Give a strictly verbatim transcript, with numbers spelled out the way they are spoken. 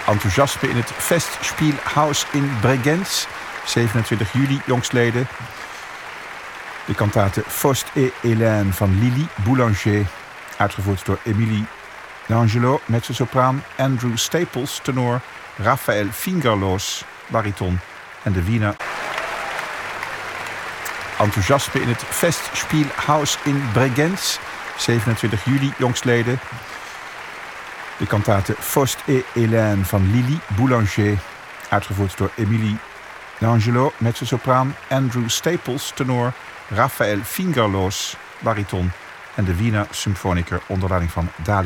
Enthousiasme in het Festspielhaus in Bregenz, zevenentwintig juli jongstleden. De kantate Faust et Hélène van Lili Boulanger, uitgevoerd door Emilie D'Angelo, mezzosopraan, Andrew Staples, tenor, Raphael Fingerloos, bariton en de Wiener. Enthousiasme in het Festspielhaus in Bregenz, zevenentwintig juli jongstleden. De kantate Faust et Hélène van Lili Boulanger, uitgevoerd door Emilie D'Angelo, mezzosopraan, Andrew Staples, tenor, Raphael Fingerloos, bariton en de Wiener Symphoniker onder leiding van Dalia